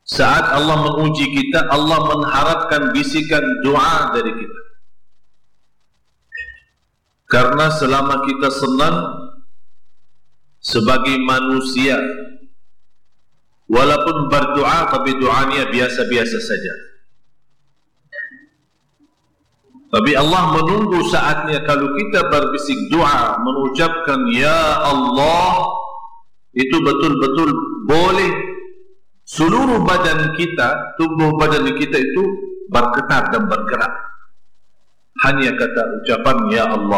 Saat Allah menguji kita, Allah mengharapkan bisikan doa dari kita. Karena selama kita senang sebagai manusia, walaupun berdoa tapi doanya biasa-biasa saja. Tapi Allah menunggu saatnya kalau kita berbisik doa, mengucapkan Ya Allah, itu betul-betul boleh seluruh badan kita, tubuh badan kita itu bergetar dan bergerak. Hanya kata ucapan Ya Allah.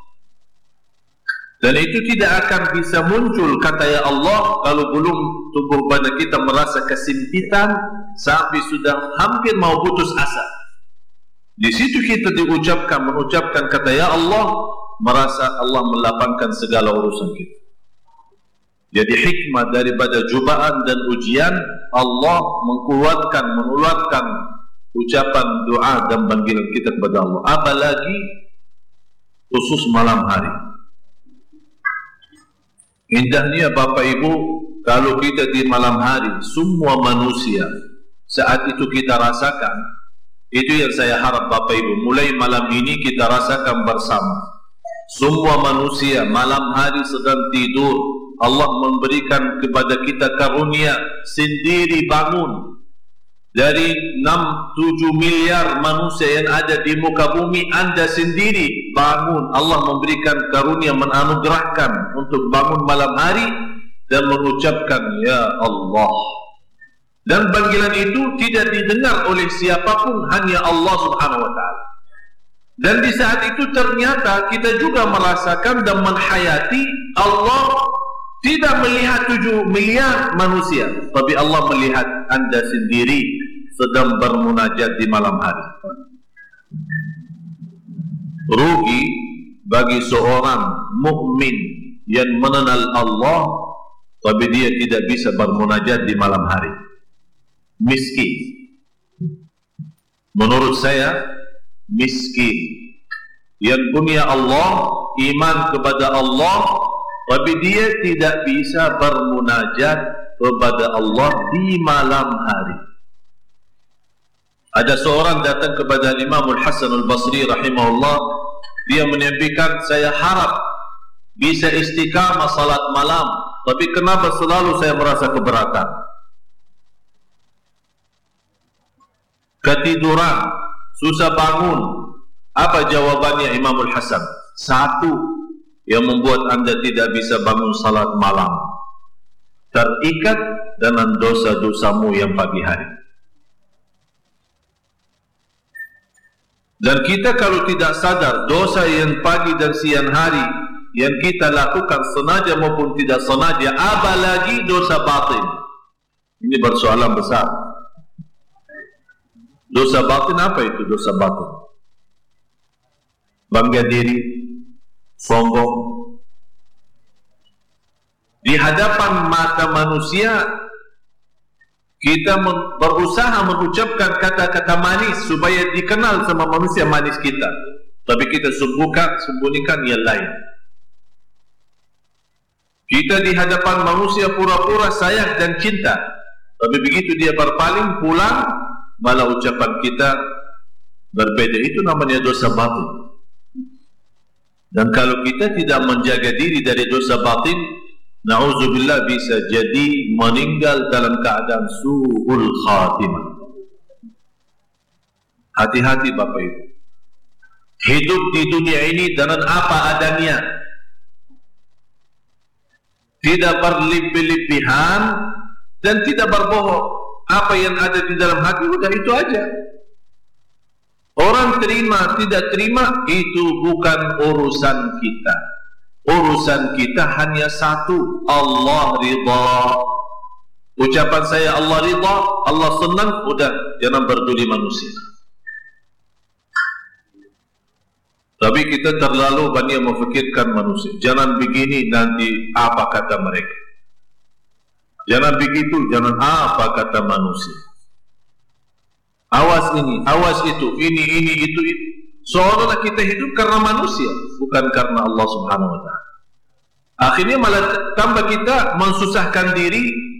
Dan itu tidak akan bisa muncul kata Ya Allah kalau belum tubuh badan kita merasa kesempitan sampai sudah hampir mau putus asa. Di situ kita mengucapkan kata Ya Allah, merasa Allah melapangkan segala urusan kita. Jadi hikmah daripada cubaan dan ujian, Allah mengeluarkan ucapan doa dan panggilan kita kepada Allah. Apalagi khusus malam hari. Indahnya Bapak Ibu, kalau kita di malam hari, semua manusia saat itu kita rasakan, itu yang saya harap Bapak Ibu, mulai malam ini kita rasakan bersama. Semua manusia malam hari sedang tidur, Allah memberikan kepada kita karunia sendiri bangun. Dari 6-7 miliar manusia yang ada di muka bumi, Anda sendiri bangun. Allah memberikan karunia, menganugerahkan untuk bangun malam hari dan mengucapkan Ya Allah. Dan panggilan itu tidak didengar oleh siapapun, hanya Allah Subhanahu wa ta'ala. Dan di saat itu ternyata kita juga merasakan dan menghayati Allah tidak melihat 7 miliar manusia, tapi Allah melihat Anda sendiri sedang bermunajat di malam hari. Rugi bagi seorang mukmin yang mengenal Allah, tapi dia tidak bisa bermunajat di malam hari. Miskin. Menurut saya, miskin. Yang punya Allah, iman kepada Allah, tapi dia tidak bisa bermunajat kepada Allah di malam hari. Ada seorang datang kepada Imam Al-Hasan Al-Basri rahimahullah. Dia menyampaikan, saya harap bisa istiqamah salat malam, tapi kenapa selalu saya merasa keberatan? Ketiduran, susah bangun. Apa jawabannya Imam Al-Hasan? Satu yang membuat Anda tidak bisa bangun salat malam, terikat dengan dosa-dosamu yang pagi hari. Dan kita kalau tidak sadar dosa yang pagi dan siang hari yang kita lakukan sengaja maupun tidak sengaja, apalagi dosa batin, ini persoalan besar. Dosa batin apa itu dosa batin? Bangga diri, sombong. Di hadapan mata manusia kita berusaha mengucapkan kata-kata manis supaya dikenal sama manusia manis kita, tapi kita sembunyikan yang lain. Kita di hadapan manusia pura-pura sayang dan cinta, tapi begitu dia berpaling pulang, malah ucapan kita berbeda. Itu namanya dosa batin. Dan kalau kita tidak menjaga diri dari dosa batin, na'udzubillah bisa jadi meninggal dalam keadaan su'ul khatimah. Hati-hati Bapak Ibu. Hidup di dunia ini dengan apa adanya. Tidak berlebih-lebihan dan tidak berbohong. Apa yang ada di dalam hati udah itu aja. Orang terima, tidak terima, itu bukan urusan kita. Urusan kita hanya satu, Allah ridha. Ucapan saya Allah ridha, Allah senang, udah, jangan peduli manusia. Tapi kita terlalu banyak memfikirkan manusia. Jangan begini, nanti apa kata mereka. Jangan begitu, jangan apa kata manusia. Awas ini, awas itu, ini, itu. Seolah-olah kita hidup karena manusia, bukan karena Allah Subhanahu wa ta'ala. Akhirnya malah tambah kita mensusahkan diri